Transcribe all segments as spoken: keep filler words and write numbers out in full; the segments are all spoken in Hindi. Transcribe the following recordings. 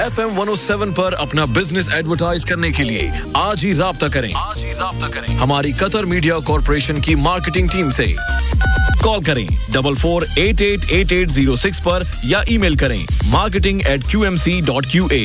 F M one O seven पर अपना बिजनेस एडवर्टाइज करने के लिए आज ही राब्ता करें आज ही राब्ता करें हमारी कतर मीडिया कॉर्पोरेशन की मार्केटिंग टीम से। कॉल करें double four eight eight eight eight zero six पर या ईमेल करें marketing eight Q M C dot Q A.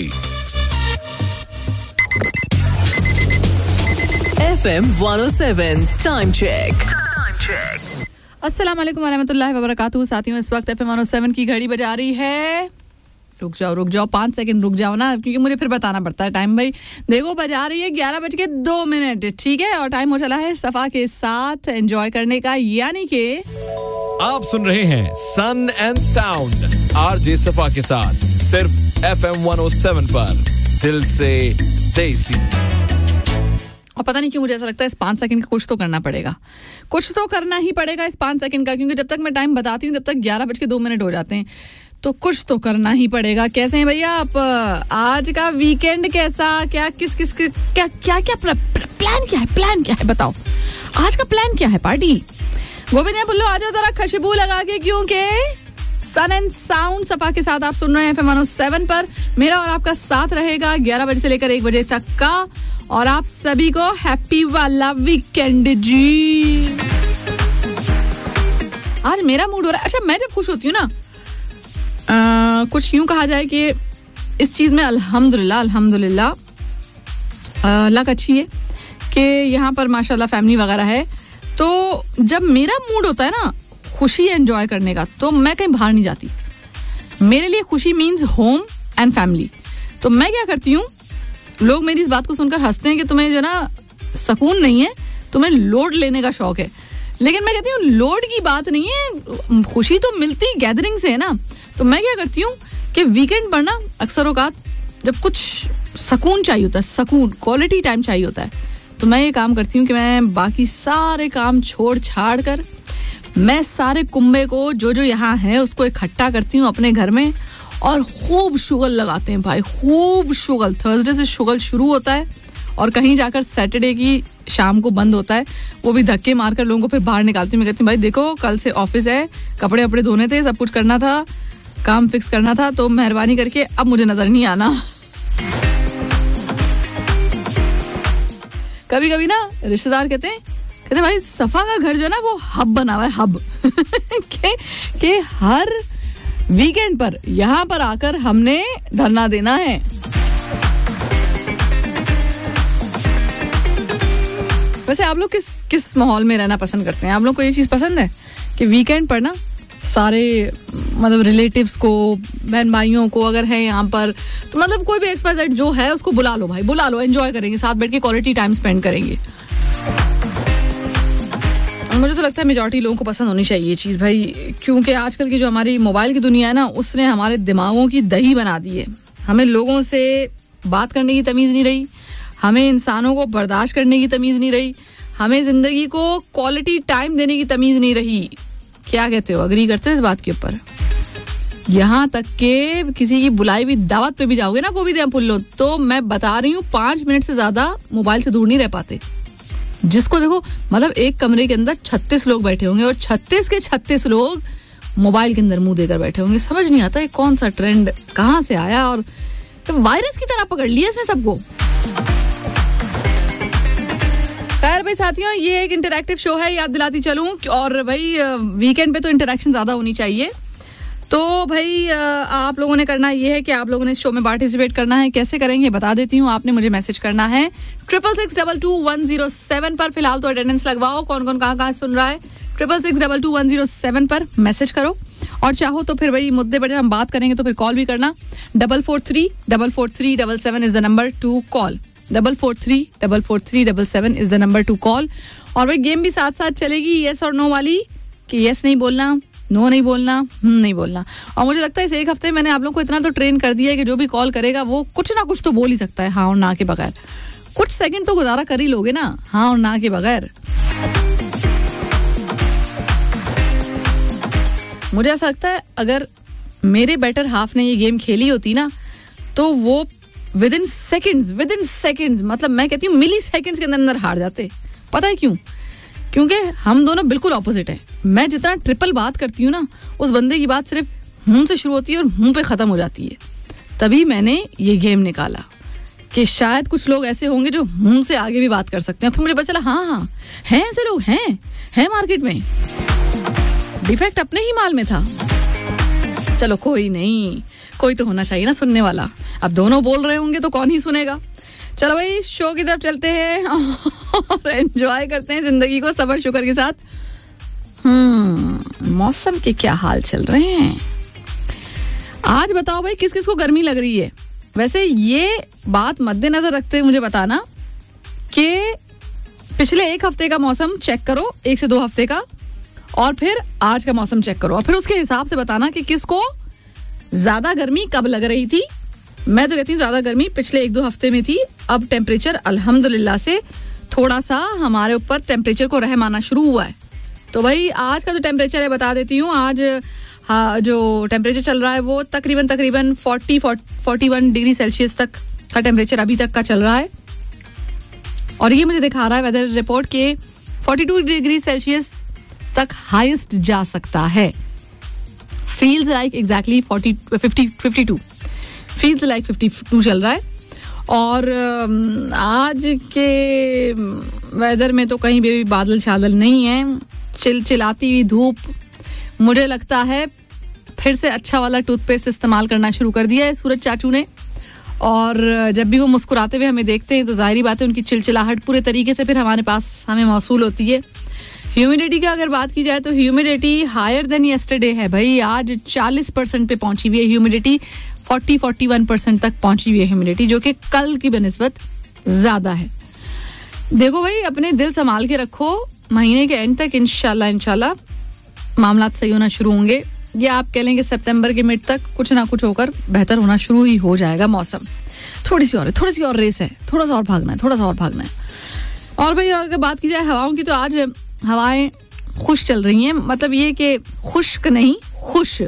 F M one O seven time check. अस्सलाम वालेकुम वरहमतुल्लाहि वबरकातुहू। साथियों, इस वक्त F M one O seven की घड़ी बजा रही है। रुक जाओ रुक जाओ पाँच सेकंड रुक जाओ ना, क्योंकि मुझे फिर बताना पड़ता है टाइम। भाई देखो, बजा रही है ग्यारह बज के दो मिनट, ठीक है, और टाइम हो चला है सफा के साथ एंजॉय करने का, यानी कि आप सुन रहे हैं सन एंड साउंड आरजे सफा के साथ सिर्फ F M one O seven पर, दिल से देसी। और पता नहीं क्यों मुझे ऐसा लगता है इस पाँच सेकंड का कुछ तो करना पड़ेगा, कुछ तो करना ही पड़ेगा इस पाँच सेकंड का, क्योंकि जब तक मैं टाइम बताती हूँ तब तक ग्यारह बज के दो मिनट हो जाते हैं, तो कुछ तो करना ही पड़ेगा। कैसे हैं भैया आप? आज का वीकेंड कैसा, क्या किस किस क्या क्या क्या प्लान क्या है प्लान क्या है बताओ, आज का प्लान क्या है? पार्टी गोविंद बुल्लो आ जाओ जरा खुशबू लगा के, क्योंकि सन एंड साउंड सफा के साथ आप सुन रहे हैं F M one O seven पर। मेरा और आपका साथ रहेगा ग्यारह बजे से लेकर एक बजे तक का, और आप सभी को हैप्पी वाला वीकेंड जी। आज मेरा मूड हो रहा है, अच्छा मैं जब खुश होती हूँ ना, आ, कुछ यूं कहा जाए कि इस चीज में अल्हम्दुलिल्लाह अल्हम्दुलिल्लाह लक अच्छी है कि यहाँ पर माशाल्लाह फैमिली वगैरह है, तो जब मेरा मूड होता है ना खुशी एंजॉय करने का, तो मैं कहीं बाहर नहीं जाती। मेरे लिए खुशी मीन्स होम एंड फैमिली। तो मैं क्या करती हूँ, लोग मेरी इस बात को सुनकर हंसते हैं कि तुम्हें जो ना सुकून नहीं है, तुम्हें लोड लेने का शौक है, लेकिन मैं कहती हूँ लोड की बात नहीं है, खुशी तो मिलती गैदरिंग से है ना। तो मैं क्या करती हूँ कि वीकेंड पर ना अक्सर औकात जब कुछ सुकून चाहिए होता है, सुकून क्वालिटी टाइम चाहिए होता है, तो मैं ये काम करती हूँ कि मैं बाकी सारे काम छोड़ छाड़ कर मैं सारे कुंबे को जो जो यहाँ है उसको इकट्ठा करती हूँ अपने घर में, और खूब शुगल लगाते हैं भाई, खूब शुगल। थर्सडे से शुगल शुरू होता है और कहीं जाकर सैटरडे की शाम को बंद होता है। वो भी धक्के मारकर लोगों को फिर बाहर निकालती हूँ। मैं कहती हूँ भाई देखो, कल से ऑफिस है, कपड़े वपड़े धोने थे, सब कुछ करना था, काम फिक्स करना था, तो मेहरबानी करके अब मुझे नजर नहीं आना। कभी कभी ना रिश्तेदार कहते हैं कहते भाई सफा का घर जो है ना वो हब बना हुआ है, हब के, के हर वीकेंड पर यहाँ पर आकर हमने धरना देना है। वैसे आप लोग किस किस माहौल में रहना पसंद करते हैं? आप लोग को ये चीज पसंद है कि वीकेंड पर ना सारे मतलब रिलेटिव्स को, बहन भाइयों को अगर है यहाँ पर, तो मतलब कोई भी एक्स वाई जेड जो है उसको बुला लो भाई, बुला लो, एंजॉय करेंगे, साथ बैठ के क्वालिटी टाइम स्पेंड करेंगे। मुझे तो लगता है मेजॉरिटी लोगों को पसंद होनी चाहिए ये चीज़ भाई, क्योंकि आजकल की जो हमारी मोबाइल की दुनिया है ना, उसने हमारे दिमागों की दही बना दी है। हमें लोगों से बात करने की तमीज़ नहीं रही, हमें इंसानों को बर्दाश्त करने की तमीज़ नहीं रही, हमें ज़िंदगी को क्वालिटी टाइम देने की तमीज़ नहीं रही। क्या कहते हो, अग्री करते हो इस बात के ऊपर? यहाँ तक के किसी की बुलाई हुई दावत पे भी जाओगे ना, कोई भी दिन पुल्लो, तो मैं बता रही हूँ पाँच मिनट से ज़्यादा मोबाइल से दूर नहीं रह पाते। जिसको देखो, मतलब एक कमरे के अंदर छत्तीस लोग बैठे होंगे और छत्तीस के छत्तीस लोग मोबाइल के अंदर मुंह देकर बैठे होंगे। समझ नहीं आता है कौन सा ट्रेंड कहाँ से आया, और तो वायरस की तरह पकड़ लिया इसने सबको। खैर भाई साथियों, ये एक इंटरैक्टिव शो है, याद दिलाती चलूं, और भाई वीकेंड पे तो इंटरैक्शन ज्यादा होनी चाहिए। तो भाई आप लोगों ने करना ये है कि आप लोगों ने इस शो में पार्टिसिपेट करना है। कैसे करेंगे बता देती हूँ। आपने मुझे मैसेज करना है triple six double two one zero seven पर। फिलहाल तो अटेंडेंस लगवाओ, कौन कौन कहाँ कहाँ सुन रहा है। Triple six double two one zero seven पर मैसेज करो, और चाहो तो फिर भाई मुद्दे पर जब हम बात करेंगे तो फिर कॉल भी करना। Double four three double four three double seven is the number two call. Double four three double four three double seven is the number two call. और भाई गेम भी साथ साथ चलेगी, येस और नो वाली, कि येस नहीं बोलना, नो नहीं बोलना, हम्म नहीं बोलना। और मुझे लगता है इस एक हफ्ते में मैंने आप लोगों को इतना तो ट्रेन कर दिया है कि जो भी कॉल करेगा वो कुछ ना कुछ तो बोल ही सकता है, हाँ और ना के बगैर। कुछ सेकंड तो गुजारा कर ही लोगे ना, हाँ और ना के बगैर। मुझे ऐसा लगता है अगर मेरे बेटर हाफ ने ये गेम खेली होती ना, तो वो with in seconds with in seconds मतलब मैं कहती हूँ मिली सेकेंड्स के अंदर अंदर हार जाते। पता है क्यों? क्योंकि हम दोनों बिल्कुल ऑपोजिट हैं। मैं जितना ट्रिपल बात करती हूँ ना, उस बंदे की बात सिर्फ मुंह से शुरू होती है और मुंह पे खत्म हो जाती है। तभी मैंने ये गेम निकाला कि शायद कुछ लोग ऐसे होंगे जो मुंह से आगे भी बात कर सकते हैं। फिर मुझे पता चला हाँ हाँ हैं ऐसे लोग, हैं हैं मार्केट में। डिफेक्ट अपने ही माल में था। चलो कोई नहीं, कोई तो होना चाहिए ना सुनने वाला। अब दोनों बोल रहे होंगे तो कौन ही सुनेगा। चलो भाई शो की तरफ चलते हैं और एंजॉय करते हैं जिंदगी को सबर शुक्र के साथ। हम्म मौसम के क्या हाल चल रहे हैं आज, बताओ भाई किस किस को गर्मी लग रही है। वैसे ये बात मद्देनजर रखते हुए मुझे बताना कि पिछले एक हफ्ते का मौसम चेक करो, एक से दो हफ्ते का, और फिर आज का मौसम चेक करो, और फिर उसके हिसाब से बताना कि किसको ज्यादा गर्मी कब लग रही थी। मैं तो कहती हूँ ज्यादा गर्मी पिछले एक दो हफ्ते में थी। अब टेम्परेचर अल्हम्दुलिल्लाह से थोड़ा सा हमारे ऊपर टेम्परेचर को रहम आना शुरू हुआ है। तो भाई आज का जो टेम्परेचर है बता देती हूँ। आज हाँ, जो टेम्परेचर चल रहा है वो तकरीबन तकरीबन चालीस इकतालीस डिग्री सेल्सियस तक का टेम्परेचर अभी तक का चल रहा है। और ये मुझे दिखा रहा है वेदर रिपोर्ट के बयालीस डिग्री सेल्सियस तक हाईएस्ट जा सकता है। फील्स लाइक एग्जैक्टली बावन फील्स लाइक बावन चल रहा है। और आज के वेदर में तो कहीं भी बादल छादल नहीं है, चिलचिलाती हुई धूप। मुझे लगता है फिर से अच्छा वाला टूथपेस्ट इस्तेमाल करना शुरू कर दिया है सूरज चाचू ने, और जब भी वो मुस्कुराते हुए हमें देखते हैं तो जाहिर बात है उनकी चिलचिलाहट पूरे तरीके से फिर हमारे पास हमें मौसूल होती है। ह्यूमिडिटी का अगर बात की जाए तो ह्यूमिडिटी हायर देन यस्टरडे है भाई। आज चालीस परसेंट पे पहुंची हुई है ह्यूमिडिटी, चालीस इकतालीस परसेंट तक पहुंची हुई है ह्यूमिडिटी, जो कि कल की बनिस्बत ज्यादा है। देखो भाई अपने दिल संभाल के रखो, महीने के एंड तक इंशाल्लाह इंशाल्लाह मामला सही होना शुरू होंगे। या आप कह लेंगे सितंबर के मिड तक कुछ ना कुछ होकर बेहतर होना शुरू ही हो जाएगा मौसम। थोड़ी सी और है, थोड़ी सी और रेस है, थोड़ा सा और भागना है, थोड़ा सा और भागना है। और भाई अगर बात की जाए हवाओं की तो आज हवाएं खुश चल रही हैं, मतलब ये कि खुश्क नहीं खुश।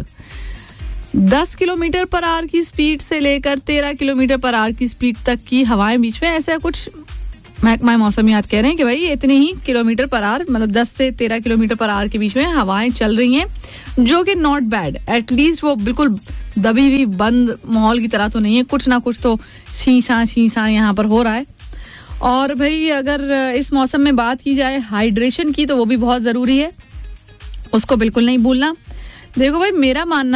दस किलोमीटर पर आवर की स्पीड से लेकर तेरह किलोमीटर पर आवर की स्पीड तक की हवाएं बीच में, ऐसा कुछ महकमा मौसमियात कह रहे हैं कि भाई इतने ही किलोमीटर पर आवर, मतलब दस से तेरह किलोमीटर पर आवर के बीच में हवाएं चल रही हैं, जो कि नॉट बैड। एटलीस्ट वो बिल्कुल दबी हुई बंद माहौल की तरह तो नहीं है, कुछ ना कुछ तो शीशा शीशा यहाँ पर हो रहा है। और भाई अगर इस मौसम में बात की जाए हाइड्रेशन की तो वो भी बहुत ज़रूरी है, उसको बिल्कुल नहीं भूलना। देखो भाई मेरा मानना